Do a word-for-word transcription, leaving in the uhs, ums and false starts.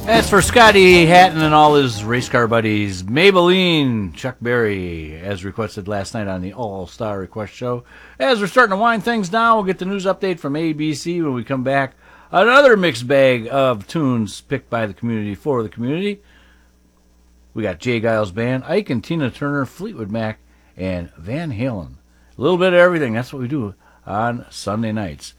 As for Scotty Hatton and all his race car buddies, Maybelline, Chuck Berry, as requested last night on the All-Star Request Show. As we're starting to wind things down, we'll get the news update from A B C when we come back. Another mixed bag of tunes picked by the community for the community. We got Jay Giles Band, Ike and Tina Turner, Fleetwood Mac, and Van Halen. A little bit of everything. That's what we do on Sunday nights.